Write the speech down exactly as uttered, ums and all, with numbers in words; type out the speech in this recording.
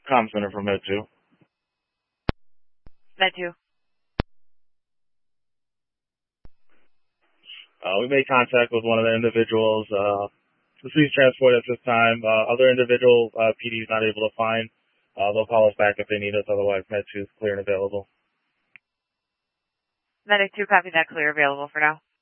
comm center from Med two. Med two. Uh, we made contact with one of the individuals. Uh, deceased transport at this time. Uh, other individual uh, P D is not able to find. Uh, they'll call us back if they need us. Otherwise, Med two is clear and available. Medic two, copy that, clear, available for now.